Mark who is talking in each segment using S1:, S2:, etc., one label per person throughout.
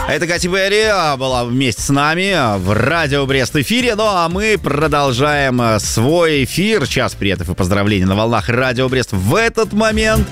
S1: Это Кати Перри была вместе с нами в Радио Брест эфире. Ну а мы продолжаем свой эфир. Час приветов и поздравлений на волнах Радио Брест в этот момент.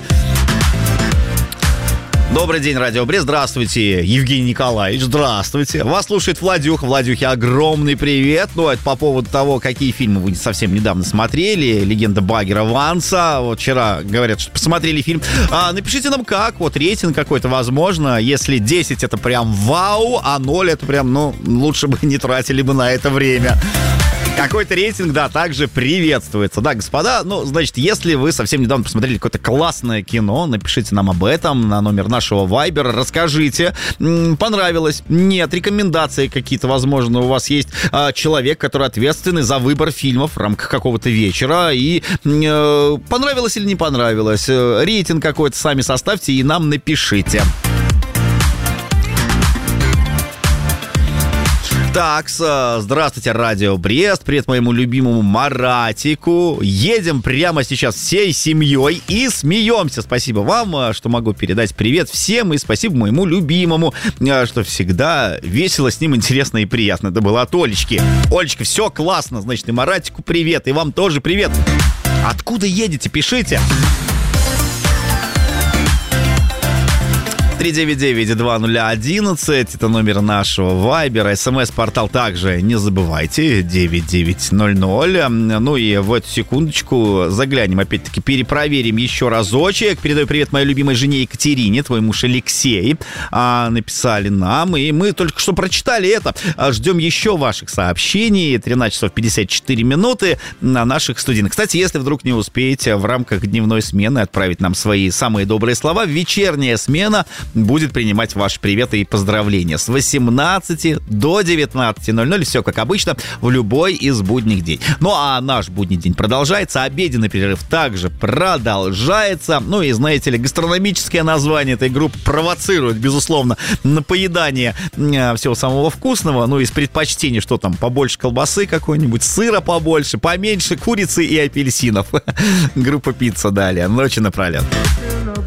S1: Добрый день, Радио Брест. Здравствуйте, Евгений Николаевич. Здравствуйте. Вас слушает Владюха. Владюхе огромный привет. Ну, это по поводу того, какие фильмы вы совсем недавно смотрели. «Легенда Баггера Ванса». Вот вчера говорят, что посмотрели фильм. Напишите нам как. Вот рейтинг какой-то, возможно. Если 10 это прям вау, а 0 это прям, лучше бы не тратили бы на это время. Какой-то рейтинг, да, также приветствуется. Да, господа, значит, если вы совсем недавно посмотрели какое-то классное кино, напишите нам об этом на номер нашего Вайбера, расскажите, понравилось, нет, рекомендации какие-то, возможно, у вас есть человек, который ответственный за выбор фильмов в рамках какого-то вечера, и понравилось или не понравилось, рейтинг какой-то сами составьте и нам напишите. Так, здравствуйте, Радио Брест. Привет моему любимому Маратику. Едем прямо сейчас всей семьей и смеемся. Спасибо вам, что могу передать привет всем. И спасибо моему любимому, что всегда весело с ним, интересно и приятно. Это было от Олечки. Олечка, все классно. Значит, и Маратику привет, и вам тоже привет. Откуда едете? Пишите. 399-2011, это номер нашего Вайбера, СМС-портал также не забывайте, 9900. Ну и в эту секундочку заглянем, опять-таки перепроверим еще разочек. Передаю привет моей любимой жене Екатерине, твой муж Алексей, написали нам, и мы только что прочитали это. Ждем еще ваших сообщений, 13 часов 54 минуты на наших студийных. Кстати, если вдруг не успеете в рамках дневной смены отправить нам свои самые добрые слова, вечерняя смена будет принимать ваши приветы и поздравления с 18 до 19:00. Все как обычно, в любой из будних дней. Ну а наш будний день продолжается, обеденный перерыв также продолжается. Ну и знаете ли, гастрономическое название этой группы провоцирует, безусловно, на поедание всего самого вкусного. Ну из предпочтений, что там, побольше колбасы какой-нибудь, сыра побольше, поменьше курицы и апельсинов. Группа «Пицца» далее, ночи напролет.